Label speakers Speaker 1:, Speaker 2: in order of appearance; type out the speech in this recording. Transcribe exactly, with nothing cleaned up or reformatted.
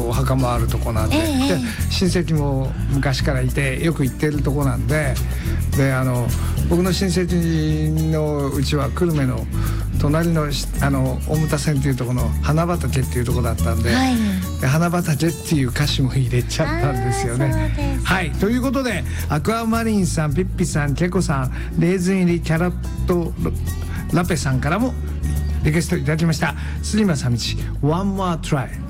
Speaker 1: お墓もあるとこなんで、
Speaker 2: ええ、
Speaker 1: で親戚も昔からいてよく行ってるとこなんで、であの僕の親戚のうちは久留米の隣のあの大牟田線っていうところの花畑っていうところだったんで、はい、で花畑っていう歌詞も入れちゃったんですよね。はい、ということでアクアマリンさん、ピッピさん、ケコさん、レーズン入りキャラットラペさんからもリクエストいただきました。スリマさみち One More Try。